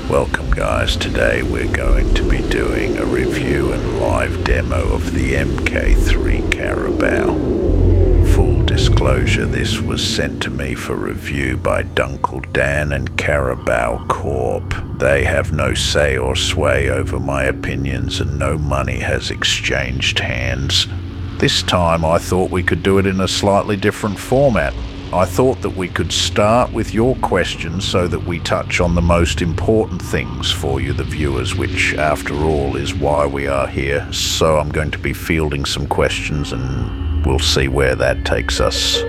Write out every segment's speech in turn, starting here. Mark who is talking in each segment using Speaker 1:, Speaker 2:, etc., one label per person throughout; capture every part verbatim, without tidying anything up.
Speaker 1: Welcome guys, today we're going to be doing a review and live demo of the M K three Carabao. Full disclosure, this was sent to me for review by Dunkel Dan and Carabao Corp. They have no say or sway over my opinions and no money has exchanged hands. This time I thought we could do it in a slightly different format. I thought that we could start with your questions so that we touch on the most important things for you, the viewers, which after all is why we are here. So I'm going to be fielding some questions and we'll see where that takes us.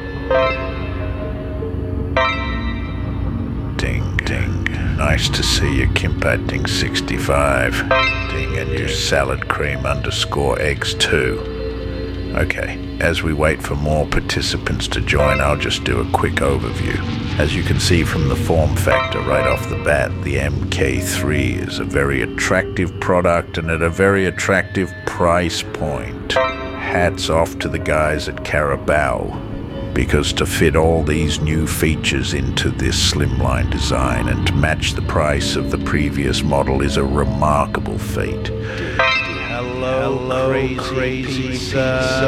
Speaker 1: Ding, ding. Nice to see you, Kimpa Ding sixty-five. Ding, and you salad cream underscore eggs too. Okay, as we wait for more participants to join, I'll just do a quick overview. As you can see from the form factor right off the bat, the M K three is a very attractive product and at a very attractive price point. Hats off to the guys at Carabao, because to fit all these new features into this slimline design and to match the price of the previous model is a remarkable feat. Hello, Hello crazy, crazy pizza.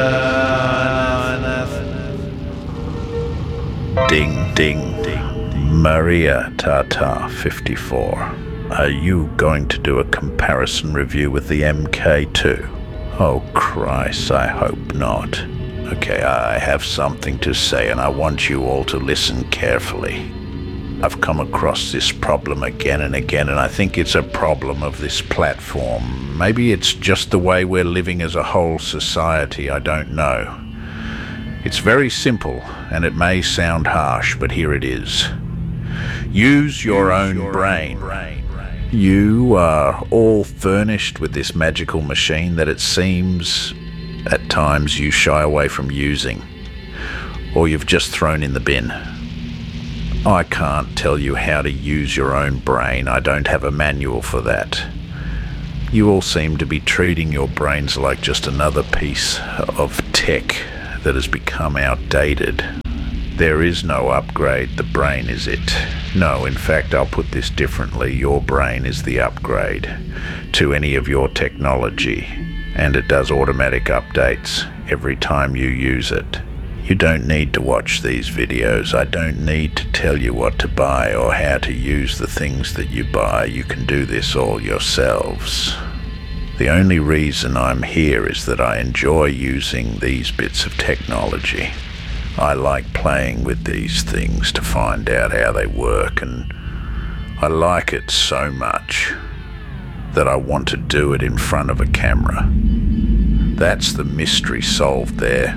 Speaker 1: Ding, ding, ding. Maria Tata fifty-four. Are you going to do a comparison review with the M K two? Oh Christ, I hope not. Okay, I have something to say and I want you all to listen carefully. I've come across this problem again and again, and I think it's a problem of this platform. Maybe it's just the way we're living as a whole society, I don't know. It's very simple, and it may sound harsh, but here it is. Use your own brain. You are all furnished with this magical machine that it seems at times you shy away from using, or you've just thrown in the bin. I can't tell you how to use your own brain. I don't have a manual for that. You all seem to be treating your brains like just another piece of tech that has become outdated. There is no upgrade. The brain is it. No, in fact, I'll put this differently. Your brain is the upgrade to any of your technology, and it does automatic updates every time you use it. You don't need to watch these videos. I don't need to tell you what to buy or how to use the things that you buy. You can do this all yourselves. The only reason I'm here is that I enjoy using these bits of technology. I like playing with these things to find out how they work, and I like it so much that I want to do it in front of a camera. That's the mystery solved there.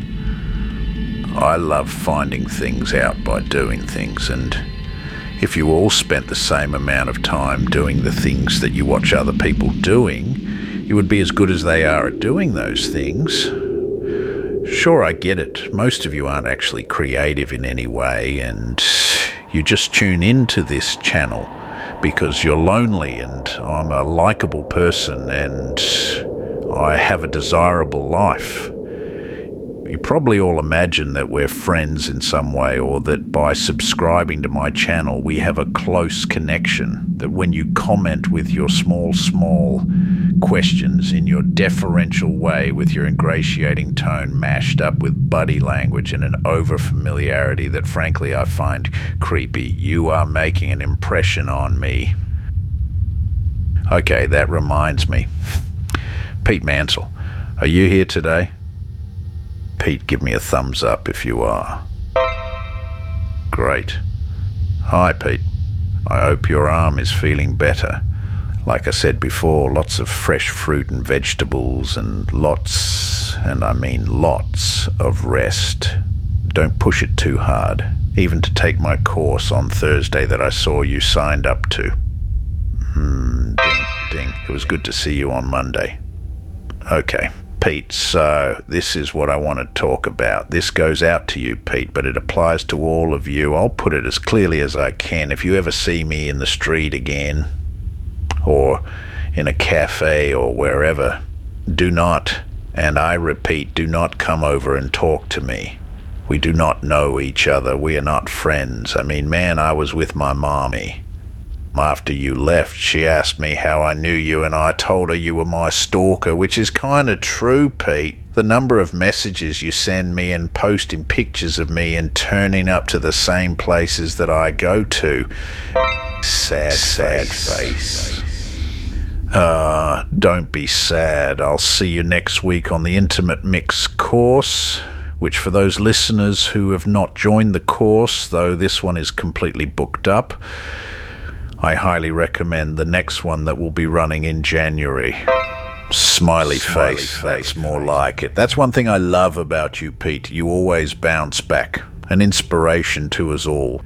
Speaker 1: I love finding things out by doing things, and if you all spent the same amount of time doing the things that you watch other people doing, you would be as good as they are at doing those things. Sure, I get it. Most of you aren't actually creative in any way, and you just tune into this channel because you're lonely, and I'm a likable person, and I have a desirable life. You probably all imagine that we're friends in some way, or that by subscribing to my channel we have a close connection, that when you comment with your small, small questions in your deferential way with your ingratiating tone mashed up with buddy language and an over-familiarity that frankly I find creepy, you are making an impression on me. Okay, that reminds me. Pete Mansell, are you here today? Pete, give me a thumbs up if you are. Great. Hi, Pete. I hope your arm is feeling better. Like I said before, lots of fresh fruit and vegetables and lots, and I mean lots, of rest. Don't push it too hard, even to take my course on Thursday that I saw you signed up to. Hmm, ding, ding. It was good to see you on Monday. Okay. Pete, so this is what I want to talk about. This goes out to you, Pete, but it applies to all of you. I'll put it as clearly as I can. If you ever see me in the street again, or in a cafe or wherever, do not, and I repeat, do not come over and talk to me. We do not know each other. We are not friends. I mean, man, I was with my mommy. After you left, she asked me how I knew you, and I told her you were my stalker, which is kind of true, Pete. The number of messages you send me and posting pictures of me and turning up to the same places that I go to. Sad, sad face. Ah, uh, don't be sad. I'll see you next week on the Intimate Mix course, which for those listeners who have not joined the course, though this one is completely booked up, I highly recommend the next one that will be running in January. Smiley, Smiley face, face, that's more like it. That's one thing I love about you, Pete. You always bounce back. An inspiration to us all.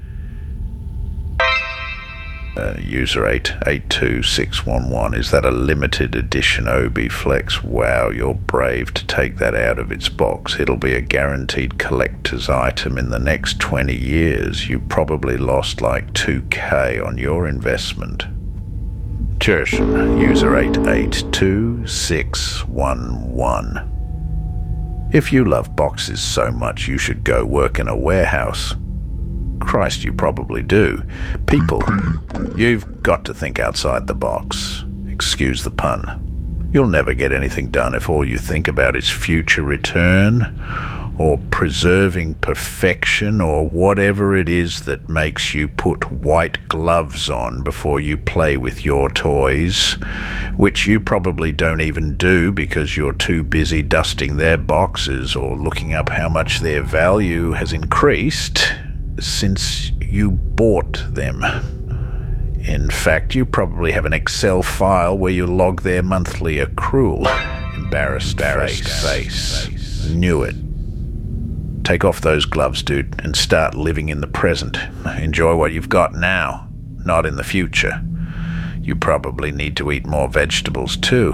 Speaker 1: Uh, user eight eight two six one one. Is that a limited edition Obi Flex? Wow, you're brave to take that out of its box. It'll be a guaranteed collector's item in the next twenty years. You probably lost like two K on your investment. Jerson, user eight eight two six one one. If you love boxes so much you should go work in a warehouse. Christ, you probably do. People, you've got to think outside the box. Excuse the pun. You'll never get anything done if all you think about is future return, or preserving perfection, or whatever it is that makes you put white gloves on before you play with your toys, which you probably don't even do because you're too busy dusting their boxes or looking up how much their value has increased since you bought them. In fact, you probably have an Excel file where you log their monthly accrual. Embarrassed face, face. Knew it. Take off those gloves, dude, and start living in the present. Enjoy what you've got now, not in the future. You probably need to eat more vegetables, too.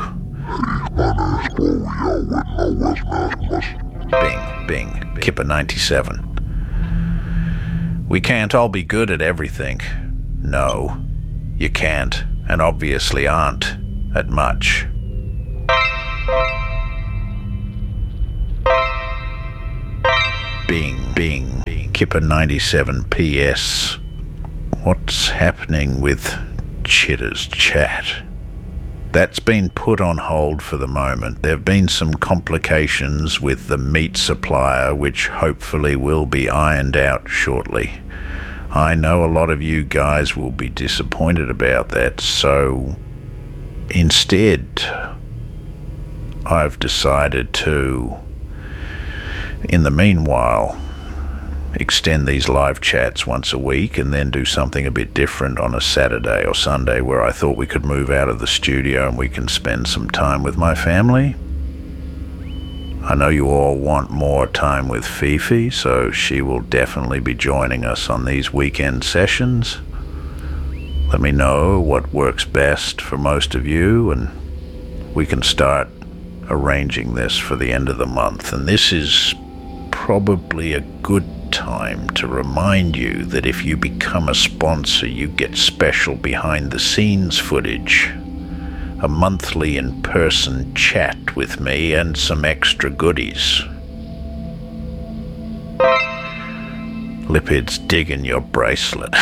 Speaker 1: Bing, bing, Kipper ninety-seven. We can't all be good at everything. No, you can't, and obviously aren't, at much. Bing, bing, bing. Kipper ninety-seven P S. What's happening with Chitter's chat? That's been put on hold for the moment. There have been some complications with the meat supplier, which hopefully will be ironed out shortly. I know a lot of you guys will be disappointed about that, so instead, I've decided to, in the meanwhile, extend these live chats once a week and then do something a bit different on a Saturday or Sunday where I thought we could move out of the studio and we can spend some time with my family. I know you all want more time with Fifi, so she will definitely be joining us on these weekend sessions. Let me know what works best for most of you and we can start arranging this for the end of the month. And this is probably a good time to remind you that if you become a sponsor, you get special behind-the-scenes footage, a monthly in-person chat with me, and some extra goodies. Lipid's digging your bracelet.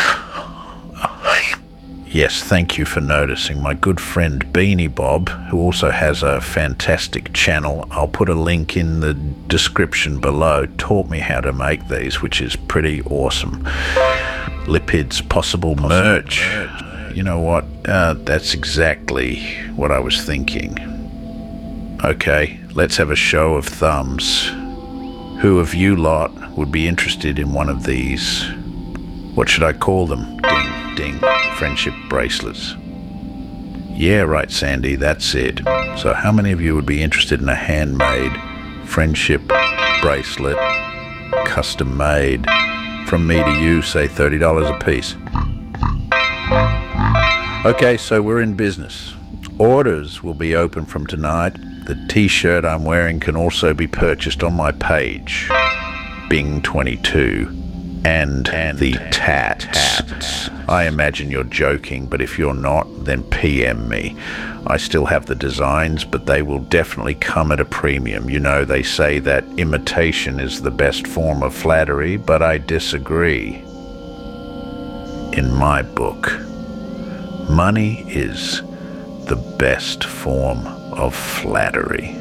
Speaker 1: Yes, thank you for noticing. My good friend Beanie Bob, who also has a fantastic channel, I'll put a link in the description below, taught me how to make these, which is pretty awesome. Lipid's possible, possible merch. merch. You know what? Uh, that's exactly what I was thinking. Okay, let's have a show of thumbs. Who of you lot would be interested in one of these? What should I call them? Ding, ding. Friendship bracelets. Yeah, right, Sandy, that's it. So how many of you would be interested in a handmade friendship bracelet, custom made, from me to you, say thirty dollars a piece? Okay, so we're in business. Orders will be open from tonight. The t-shirt I'm wearing can also be purchased on my page, Bing twenty-two. And, and the tats. tats. I imagine you're joking, but if you're not, then P M me. I still have the designs, but they will definitely come at a premium. You know, they say that imitation is the best form of flattery, but I disagree. In my book, Money is the best form of flattery.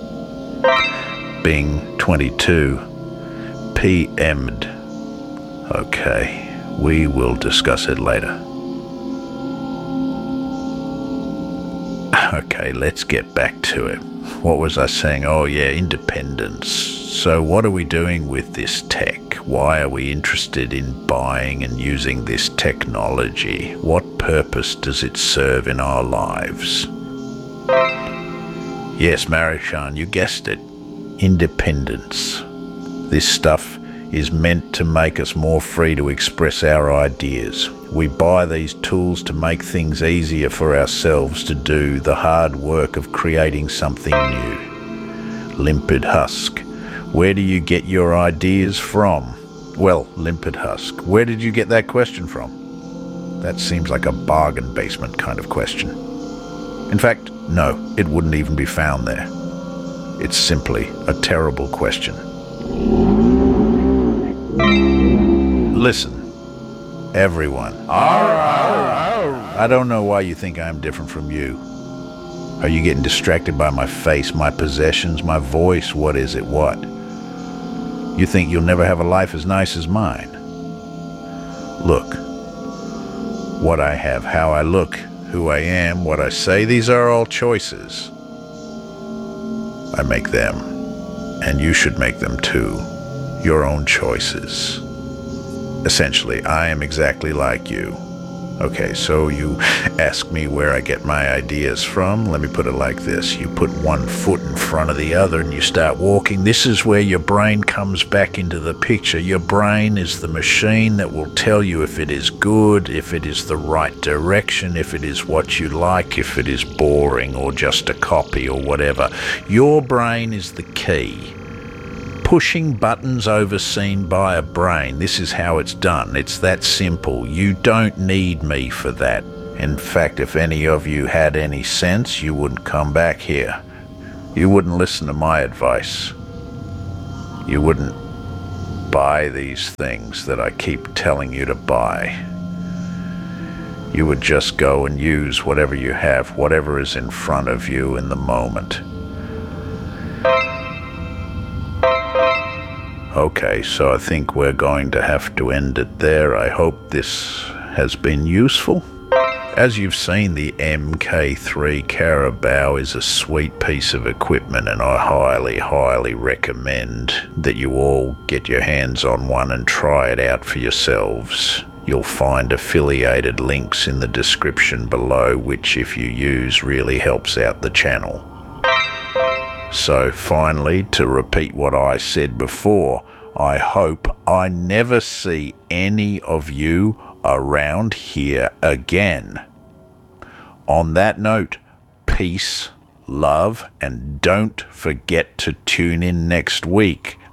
Speaker 1: Bing twenty-two P M'd. Okay, we will discuss it later. Okay, let's get back to it. What was I saying? Oh yeah, independence. So what are we doing with this tech? Why are we interested in buying and using this technology? What purpose does it serve in our lives? Yes, Marishan, you guessed it. Independence. This stuff is meant to make us more free to express our ideas. We buy these tools to make things easier for ourselves to do the hard work of creating something new. Limpid Husk. Where do you get your ideas from? Well, Limpid Husk, where did you get that question from? That seems like a bargain basement kind of question. In fact, no, it wouldn't even be found there. It's simply a terrible question. Listen, everyone. I don't know why you think I'm different from you. Are you getting distracted by my face, my possessions, my voice? What is it? What? You think you'll never have a life as nice as mine? Look, what I have, how I look, who I am, what I say, these are all choices. I make them, and you should make them too. Your own choices. Essentially, I am exactly like you. Okay, so you ask me where I get my ideas from. Let me put it like this. You put one foot in front of the other and you start walking. This is where your brain comes back into the picture. Your brain is the machine that will tell you if it is good, if it is the right direction, if it is what you like, if it is boring or just a copy or whatever. Your brain is the key. Pushing buttons overseen by a brain. This is how it's done. It's that simple. You don't need me for that. In fact, if any of you had any sense, you wouldn't come back here. You wouldn't listen to my advice. You wouldn't buy these things that I keep telling you to buy. You would just go and use whatever you have, whatever is in front of you in the moment. Okay, so I think we're going to have to end it there. I hope this has been useful. As you've seen, the M K three Carabao is a sweet piece of equipment, and I highly, highly recommend that you all get your hands on one and try it out for yourselves. You'll find affiliated links in the description below, which if you use really helps out the channel. So finally, to repeat what I said before, I hope I never see any of you around here again. On that note, peace, love, and don't forget to tune in next week